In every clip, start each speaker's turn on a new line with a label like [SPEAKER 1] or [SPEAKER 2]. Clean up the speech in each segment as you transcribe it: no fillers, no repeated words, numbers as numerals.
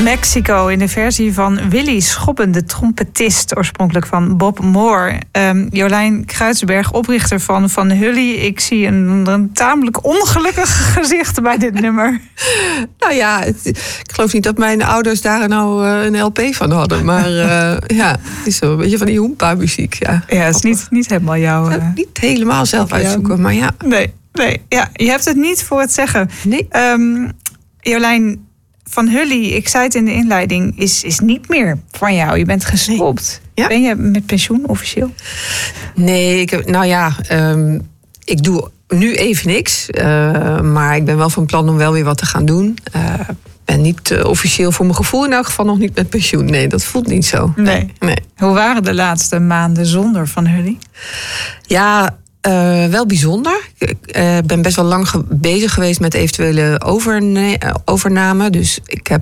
[SPEAKER 1] Mexico in de versie van Willy Schobben, de trompetist, oorspronkelijk van Bob Moore. Jolijn Kruidsberg, oprichter van Van Hully. Ik zie een tamelijk ongelukkig gezicht bij dit nummer.
[SPEAKER 2] Nou ja, ik geloof niet dat mijn ouders daar nou een LP van hadden. Maar het is zo een beetje van die hoempa-muziek. Ja,
[SPEAKER 1] het is niet helemaal jouw...
[SPEAKER 2] niet helemaal zelf uitzoeken, maar ja.
[SPEAKER 1] Nee, ja, je hebt het niet voor het zeggen.
[SPEAKER 2] Nee.
[SPEAKER 1] Jolijn, Van Hully, ik zei het in de inleiding, is niet meer van jou. Je bent gestopt. Nee. Ja? Ben je met pensioen officieel?
[SPEAKER 2] Nee, ik doe nu even niks. Maar ik ben wel van plan om wel weer wat te gaan doen. Ben niet officieel voor mijn gevoel in elk geval nog niet met pensioen. Nee, dat voelt niet zo.
[SPEAKER 1] Nee. Hoe waren de laatste maanden zonder Van Hully?
[SPEAKER 2] Ja, wel bijzonder. Ik ben best wel lang bezig geweest met eventuele overname. Dus ik heb...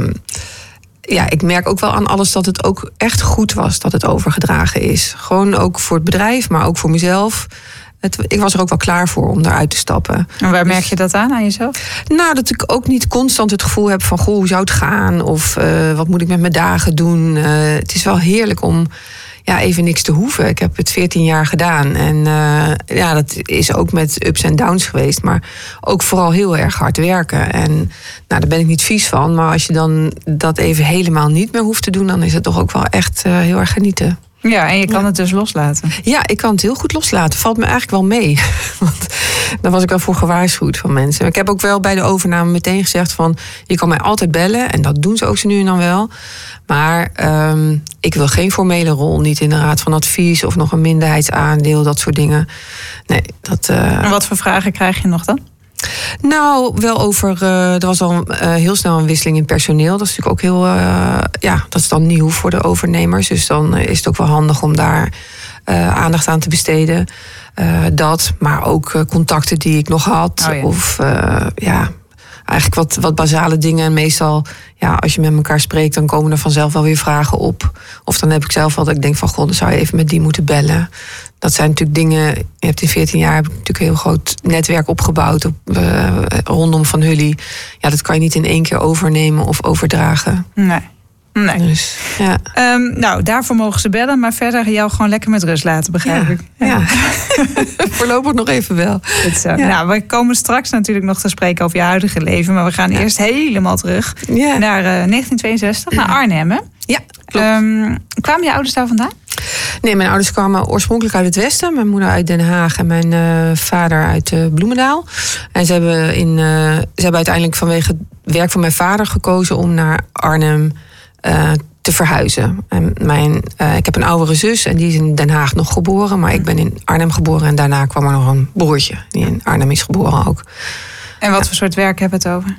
[SPEAKER 2] ik merk ook wel aan alles dat het ook echt goed was dat het overgedragen is. Gewoon ook voor het bedrijf, maar ook voor mezelf. Ik was er ook wel klaar voor om eruit te stappen.
[SPEAKER 1] En waar merk je dat aan jezelf?
[SPEAKER 2] Nou, dat ik ook niet constant het gevoel heb van... goh, hoe zou het gaan? Of wat moet ik met mijn dagen doen? Het is wel heerlijk om even niks te hoeven. Ik heb het 14 jaar gedaan. En dat is ook met ups en downs geweest. Maar ook vooral heel erg hard werken. En daar ben ik niet vies van. Maar als je dan dat even helemaal niet meer hoeft te doen... dan is het toch ook wel echt heel erg genieten.
[SPEAKER 1] Ja, en je kan het dus loslaten.
[SPEAKER 2] Ja, ik kan het heel goed loslaten. Valt me eigenlijk wel mee. Want daar was ik wel voor gewaarschuwd van mensen. Ik heb ook wel bij de overname meteen gezegd van... je kan mij altijd bellen. En dat doen ze ook zo nu en dan wel. Maar ik wil geen formele rol. Niet in de raad van advies of nog een minderheidsaandeel. Dat soort dingen. Nee, dat...
[SPEAKER 1] En wat voor vragen krijg je nog dan?
[SPEAKER 2] Nou, wel over... er was al heel snel een wisseling in personeel. Dat is natuurlijk ook heel... dat is dan nieuw voor de overnemers. Dus dan is het ook wel handig om daar aandacht aan te besteden. Maar ook contacten die ik nog had.
[SPEAKER 1] Oh ja.
[SPEAKER 2] Of eigenlijk wat basale dingen. En meestal, als je met elkaar spreekt... dan komen er vanzelf wel weer vragen op. Of dan heb ik zelf wel dat ik denk van... goh, dan zou je even met die moeten bellen. Dat zijn natuurlijk dingen... Je hebt in 14 jaar heb ik natuurlijk een heel groot netwerk opgebouwd... rondom Van Hully. Ja, dat kan je niet in één keer overnemen of overdragen.
[SPEAKER 1] Nee.
[SPEAKER 2] Dus, ja.
[SPEAKER 1] Daarvoor mogen ze bellen... maar verder jou gewoon lekker met rust laten, begrijp ik.
[SPEAKER 2] Ja. Voorlopig nog even wel.
[SPEAKER 1] Goed zo. Ja. Nou, we komen straks natuurlijk nog te spreken over je huidige leven... maar we gaan eerst helemaal terug naar 1962, naar Arnhem, hè?
[SPEAKER 2] Ja, klopt.
[SPEAKER 1] Kwamen je ouders daar vandaan?
[SPEAKER 2] Nee, mijn ouders kwamen oorspronkelijk uit het westen. Mijn moeder uit Den Haag en mijn vader uit Bloemendaal. En ze hebben uiteindelijk vanwege het werk van mijn vader gekozen... om naar Arnhem te verhuizen. Ik heb een oudere zus en die is in Den Haag nog geboren. Maar ik ben in Arnhem geboren en daarna kwam er nog een broertje... die in Arnhem is geboren ook.
[SPEAKER 1] En wat voor soort werk hebben we het over?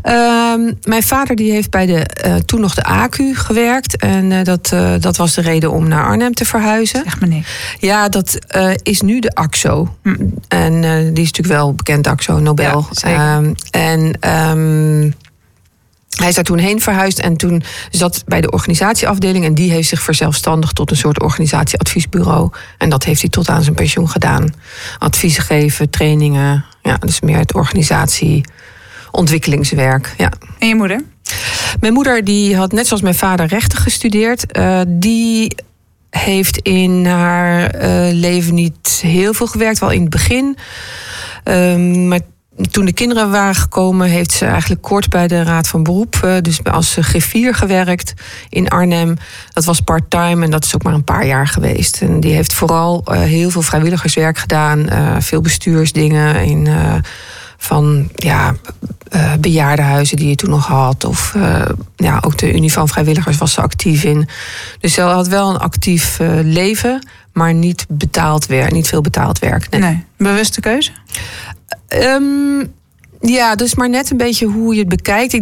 [SPEAKER 2] Mijn vader die heeft bij toen nog de AQ gewerkt. En dat was de reden om naar Arnhem te verhuizen.
[SPEAKER 1] Zeg maar niks.
[SPEAKER 2] Ja, dat is nu de AXO. En die is natuurlijk wel bekend, AXO, Nobel.
[SPEAKER 1] Ja,
[SPEAKER 2] hij is daar toen heen verhuisd en toen zat bij de organisatieafdeling... en die heeft zich verzelfstandigd tot een soort organisatieadviesbureau. En dat heeft hij tot aan zijn pensioen gedaan. Adviezen geven, trainingen, dus meer het organisatieontwikkelingswerk. Ja.
[SPEAKER 1] En je moeder?
[SPEAKER 2] Mijn moeder die had net zoals mijn vader rechten gestudeerd. Die heeft in haar leven niet heel veel gewerkt, wel in het begin. Maar toen de kinderen waren gekomen, heeft ze eigenlijk kort bij de Raad van Beroep... dus als griffier gewerkt in Arnhem. Dat was part-time en dat is ook maar een paar jaar geweest. En die heeft vooral heel veel vrijwilligerswerk gedaan. Veel bestuursdingen van bejaardenhuizen die je toen nog had. Of ook de Unie van Vrijwilligers was ze actief in. Dus ze had wel een actief leven, maar niet betaald werk, niet veel betaald werk.
[SPEAKER 1] Nee. Bewuste keuze?
[SPEAKER 2] Dus maar net een beetje hoe je het bekijkt.